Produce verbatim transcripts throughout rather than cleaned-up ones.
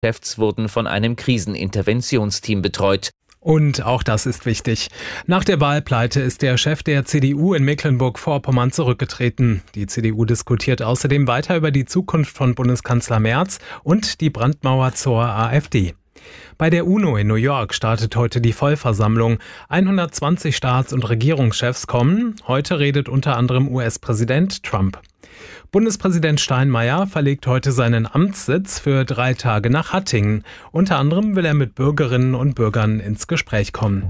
Chefs wurden von einem Kriseninterventionsteam betreut. Und auch das ist wichtig. Nach der Wahlpleite ist der Chef der C D U in Mecklenburg-Vorpommern zurückgetreten. Die C D U diskutiert außerdem weiter über die Zukunft von Bundeskanzler Merz und die Brandmauer zur AfD. Bei der UNO in New York startet heute die Vollversammlung. hundertzwanzig Staats- und Regierungschefs kommen. Heute redet unter anderem U S-Präsident Trump. Bundespräsident Steinmeier verlegt heute seinen Amtssitz für drei Tage nach Hattingen. Unter anderem will er mit Bürgerinnen und Bürgern ins Gespräch kommen.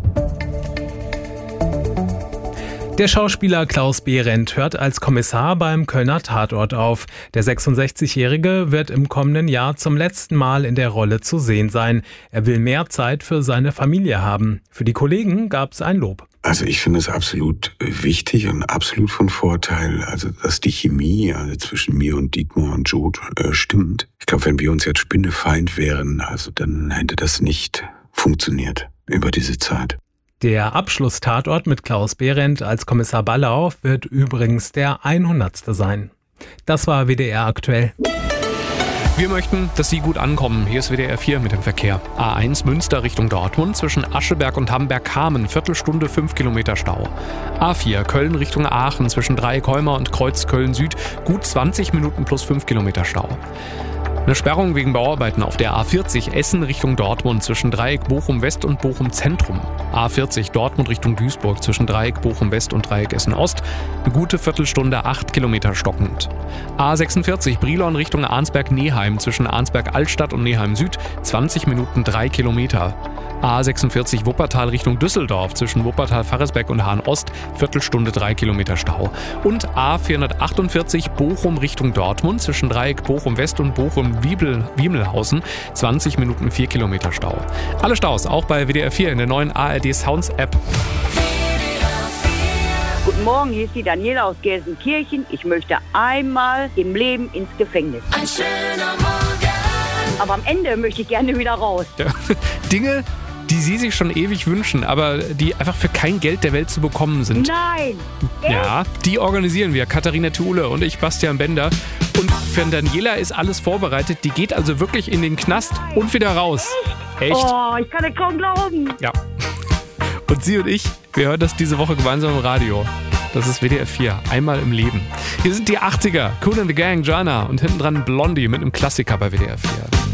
Der Schauspieler Klaus Behrendt hört als Kommissar beim Kölner Tatort auf. Der sechsundsechzigjährige wird im kommenden Jahr zum letzten Mal in der Rolle zu sehen sein. Er will mehr Zeit für seine Familie haben. Für die Kollegen gab es ein Lob. Also ich finde es absolut wichtig und absolut von Vorteil, also dass die Chemie also zwischen mir und Dietmar und Jod äh, stimmt. Ich glaube, wenn wir uns jetzt Spinnefeind wären, also dann hätte das nicht funktioniert über diese Zeit. Der Abschlusstatort mit Klaus Behrendt als Kommissar Ballau wird übrigens der hundertste sein. Das war W D R aktuell. Wir möchten, dass Sie gut ankommen. Hier ist W D R vier mit dem Verkehr. A eins Münster Richtung Dortmund zwischen Ascheberg und Hamberg-Kamen. Viertelstunde fünf Kilometer Stau. A vier Köln Richtung Aachen zwischen Dreieckholmer und Kreuz Köln Süd. Gut zwanzig Minuten plus fünf Kilometer Stau. Eine Sperrung wegen Bauarbeiten auf der A vierzig Essen Richtung Dortmund zwischen Dreieck Bochum West und Bochum Zentrum. A vierzig Dortmund Richtung Duisburg zwischen Dreieck Bochum West und Dreieck Essen Ost. Eine gute Viertelstunde, acht Kilometer stockend. A sechsundvierzig Brilon Richtung Arnsberg-Neheim zwischen Arnsberg-Altstadt und Neheim Süd. zwanzig Minuten, drei Kilometer. A sechsundvierzig Wuppertal Richtung Düsseldorf zwischen Wuppertal-Faresbeck und Hahn-Ost, Viertelstunde drei Kilometer Stau. Und A vierhundertachtundvierzig Bochum Richtung Dortmund zwischen Dreieck Bochum-West und Bochum-Wiemelhausen, zwanzig Minuten vier Kilometer Stau. Alle Staus auch bei W D R vier in der neuen A R D Sounds App. Guten Morgen, hier ist die Daniela aus Gelsenkirchen. Ich möchte einmal im Leben ins Gefängnis. Ein schöner Morgen. Aber am Ende möchte ich gerne wieder raus. Ja. Dinge, die Sie sich schon ewig wünschen, aber die einfach für kein Geld der Welt zu bekommen sind. Nein! Ja, die organisieren wir, Katharina Thule und ich, Bastian Bender. Und für Daniela ist alles vorbereitet. Die geht also wirklich in den Knast und wieder raus. Echt? Oh, ich kann es kaum glauben. Ja. Und Sie und ich, wir hören das diese Woche gemeinsam im Radio. Das ist W D R vier, einmal im Leben. Hier sind die achtziger, Kool and the Gang, Jana und hinten dran Blondie mit einem Klassiker bei W D R vier.